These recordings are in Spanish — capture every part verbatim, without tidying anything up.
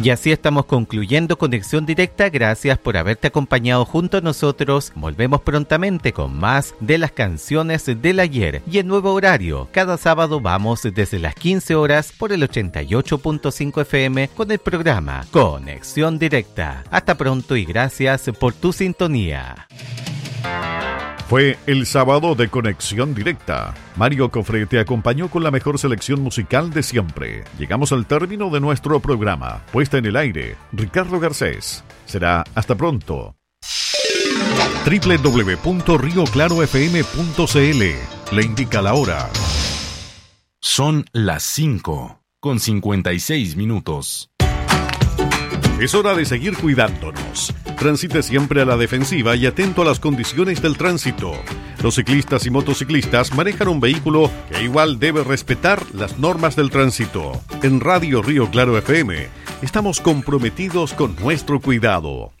Y así estamos concluyendo Conexión Directa. Gracias por haberte acompañado junto a nosotros. Volvemos prontamente con más de las canciones del ayer y en nuevo horario. Cada sábado vamos desde las quince horas por el ochenta y ocho punto cinco F M con el programa Conexión Directa. Hasta pronto y gracias por tu sintonía. Fue el sábado de Conexión Directa. Mario Cofre te acompañó con la mejor selección musical de siempre. Llegamos al término de nuestro programa. Puesta en el aire, Ricardo Garcés. Será hasta pronto. doble u doble u doble u punto rio claro f m punto c l le indica la hora. Son las cinco con cincuenta y seis minutos. Es hora de seguir cuidándonos. Transite siempre a la defensiva y atento a las condiciones del tránsito. Los ciclistas y motociclistas manejan un vehículo que igual debe respetar las normas del tránsito. En Radio Río Claro F M estamos comprometidos con nuestro cuidado.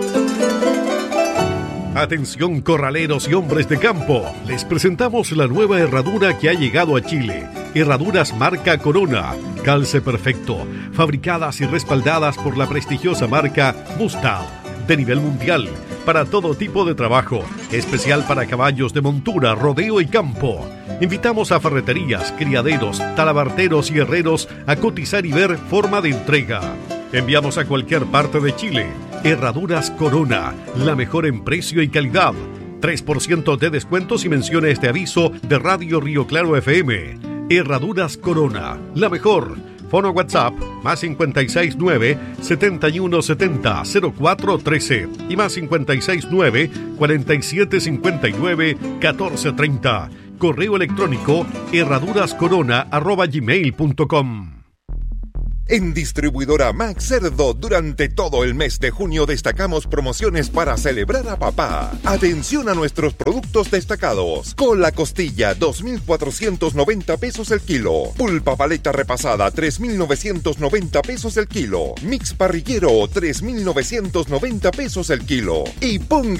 Atención corraleros y hombres de campo, les presentamos la nueva herradura que ha llegado a Chile. Herraduras marca Corona, calce perfecto, fabricadas y respaldadas por la prestigiosa marca Mustang, de nivel mundial, para todo tipo de trabajo, especial para caballos de montura, rodeo y campo. Invitamos a ferreterías, criaderos, talabarteros y herreros a cotizar y ver forma de entrega. Enviamos a cualquier parte de Chile. Herraduras Corona, la mejor en precio y calidad. tres por ciento de descuento si menciona este aviso de Radio Río Claro F M. Herraduras Corona, la mejor. Fono WhatsApp, más cincuenta y seis nueve, setenta y uno setenta, cero cuatro trece y más cincuenta y seis nueve, cuarenta y siete cincuenta y nueve, catorce treinta. Correo electrónico herradurascorona arroba gmail punto com. En Distribuidora Max Cerdo, durante todo el mes de junio destacamos promociones para celebrar a papá. Atención a nuestros productos destacados. Cola costilla, dos mil cuatrocientos noventa pesos el kilo. Pulpa paleta repasada, tres mil novecientos noventa pesos el kilo. Mix parrillero, tres mil novecientos noventa pesos el kilo. Y ponga